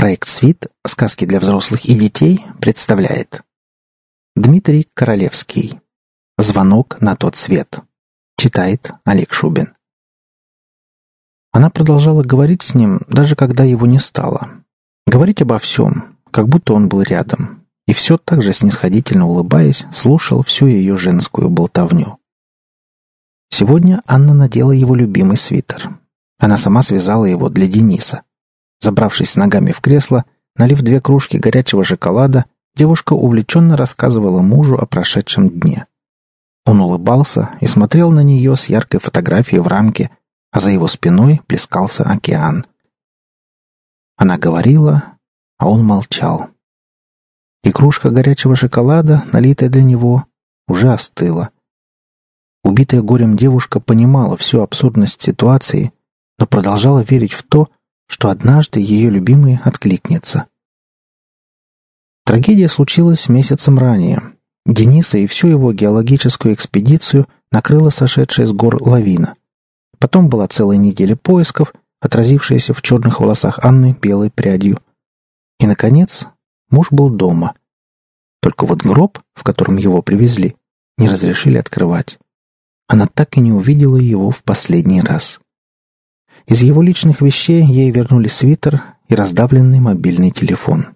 Проект «Свит. Сказки для взрослых и детей» представляет Дмитрий Королевский. «Звонок на тот свет». Читает Олег Шубин. Она продолжала говорить с ним, даже когда его не стало. Говорить обо всем, как будто он был рядом, и все так же снисходительно улыбаясь, слушал всю ее женскую болтовню. Сегодня Анна надела его любимый свитер. Она сама связала его для Дениса. Забравшись с ногами в кресло, налив 2 кружки горячего шоколада, девушка увлеченно рассказывала мужу о прошедшем дне. Он улыбался и смотрел на нее с яркой фотографией в рамке, а за его спиной плескался океан. Она говорила, а он молчал. И кружка горячего шоколада, налитая для него, уже остыла. Убитая горем девушка понимала всю абсурдность ситуации, но продолжала верить в то, что однажды ее любимый откликнется. Трагедия случилась месяцем ранее. Дениса и всю его геологическую экспедицию накрыла сошедшая с гор лавина. Потом была целая неделя поисков, отразившаяся в черных волосах Анны белой прядью. И, наконец, муж был дома. Только вот гроб, в котором его привезли, не разрешили открывать. Она так и не увидела его в последний раз. Из его личных вещей ей вернули свитер и раздавленный мобильный телефон.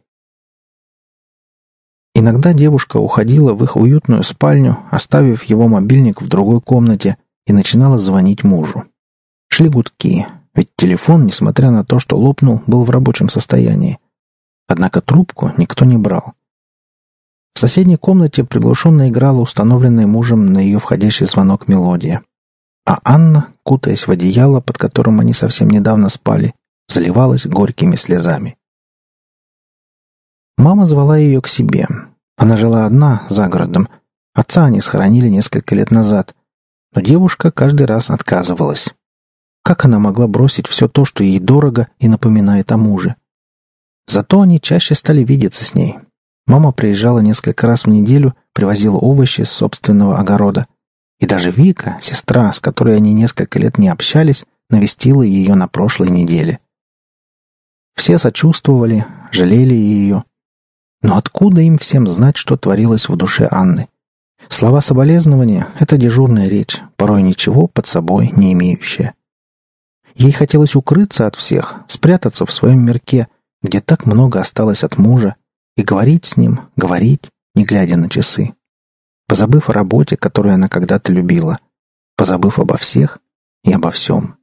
Иногда девушка уходила в их уютную спальню, оставив его мобильник в другой комнате, и начинала звонить мужу. Шли гудки, ведь телефон, несмотря на то, что лопнул, был в рабочем состоянии. Однако трубку никто не брал. В соседней комнате приглушенно играла установленная мужем на ее входящий звонок мелодия. А Анна, кутаясь в одеяло, под которым они совсем недавно спали, заливалась горькими слезами. Мама звала ее к себе. Она жила одна, за городом. Отца они схоронили несколько лет назад. Но девушка каждый раз отказывалась. Как она могла бросить все то, что ей дорого и напоминает о муже? Зато они чаще стали видеться с ней. Мама приезжала несколько раз в неделю, привозила овощи с собственного огорода. И даже Вика, сестра, с которой они несколько лет не общались, навестила ее на прошлой неделе. Все сочувствовали, жалели ее. Но откуда им всем знать, что творилось в душе Анны? Слова соболезнования — это дежурная речь, порой ничего под собой не имеющая. Ей хотелось укрыться от всех, спрятаться в своем мирке, где так много осталось от мужа, и говорить с ним, говорить, не глядя на часы. Позабыв о работе, которую она когда-то любила, позабыв обо всех и обо всем.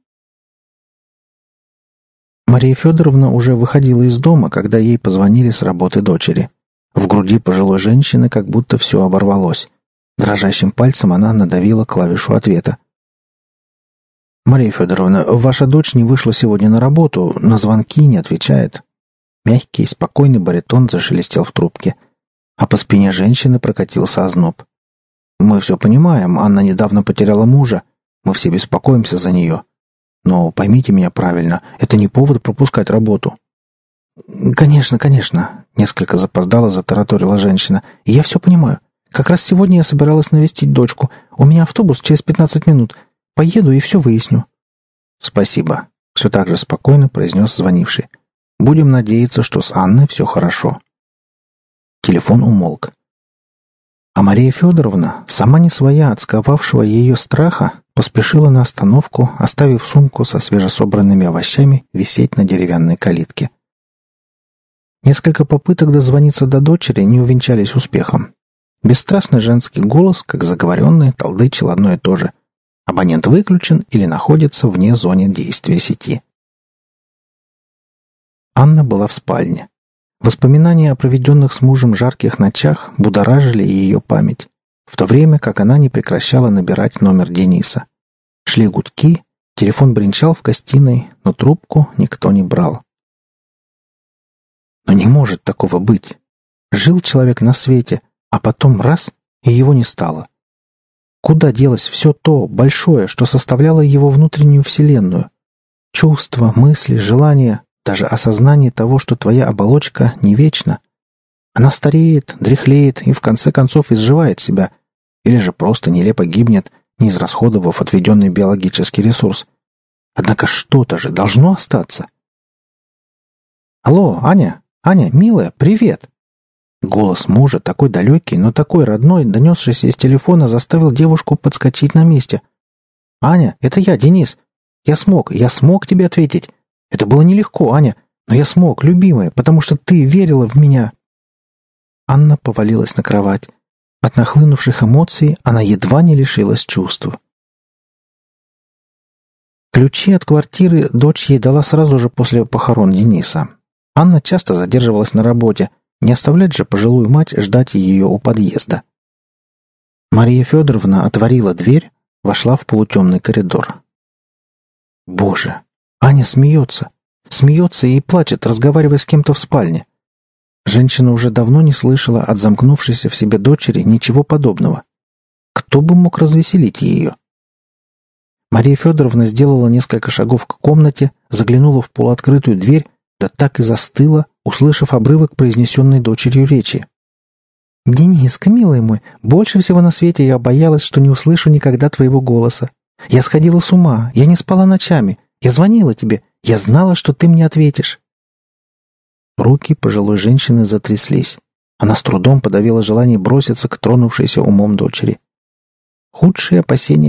Мария Федоровна уже выходила из дома, когда ей позвонили с работы дочери. В груди пожилой женщины как будто все оборвалось. Дрожащим пальцем она надавила клавишу ответа. «Мария Федоровна, ваша дочь не вышла сегодня на работу, на звонки не отвечает». Мягкий, спокойный баритон зашелестел в трубке, а по спине женщины прокатился озноб. «Мы все понимаем, Анна недавно потеряла мужа, мы все беспокоимся за нее. Но поймите меня правильно, это не повод пропускать работу». «Конечно, конечно», — несколько запоздало затараторила женщина. «Я все понимаю. Как раз сегодня я собиралась навестить дочку. У меня автобус через 15 минут. Поеду и все выясню». «Спасибо», — все так же спокойно произнес звонивший. «Будем надеяться, что с Анной все хорошо». Телефон умолк. А Мария Федоровна, сама не своя от сковавшего ее страха, поспешила на остановку, оставив сумку со свежесобранными овощами висеть на деревянной калитке. Несколько попыток дозвониться до дочери не увенчались успехом. Бесстрастный женский голос, как заговоренный, толдычил одно и то же. Абонент выключен или находится вне зоны действия сети. Анна была в спальне. Воспоминания о проведенных с мужем жарких ночах будоражили ее память, в то время как она не прекращала набирать номер Дениса. Шли гудки, телефон бренчал в гостиной, но трубку никто не брал. Но не может такого быть. Жил человек на свете, а потом раз — и его не стало. Куда делось все то большое, что составляло его внутреннюю вселенную? Чувства, мысли, желания, даже осознание того, что твоя оболочка не вечна. Она стареет, дряхлеет и в конце концов изживает себя, или же просто нелепо гибнет, не израсходовав отведенный биологический ресурс. Однако что-то же должно остаться. «Алло, Аня! Аня, милая, привет!» Голос мужа, такой далекий, но такой родной, донесшийся из телефона, заставил девушку подскочить на месте. «Аня, это я, Денис. Я смог тебе ответить. Это было нелегко, Аня, но я смог, любимая, потому что ты верила в меня». Анна повалилась на кровать. От нахлынувших эмоций она едва не лишилась чувств. Ключи от квартиры дочь ей дала сразу же после похорон Дениса. Анна часто задерживалась на работе, не оставлять же пожилую мать ждать ее у подъезда. Мария Федоровна отворила дверь, вошла в полутемный коридор. Боже! Аня смеется. Смеется и плачет, разговаривая с кем-то в спальне. Женщина уже давно не слышала от замкнувшейся в себе дочери ничего подобного. Кто бы мог развеселить ее? Мария Федоровна сделала несколько шагов к комнате, заглянула в полуоткрытую дверь, да так и застыла, услышав обрывок произнесенной дочерью речи. «Дениска, милый мой, больше всего на свете я боялась, что не услышу никогда твоего голоса. Я сходила с ума, я не спала ночами, я звонила тебе, я знала, что ты мне ответишь». Руки пожилой женщины затряслись. Она с трудом подавила желание броситься к тронувшейся умом дочери. Худшие опасения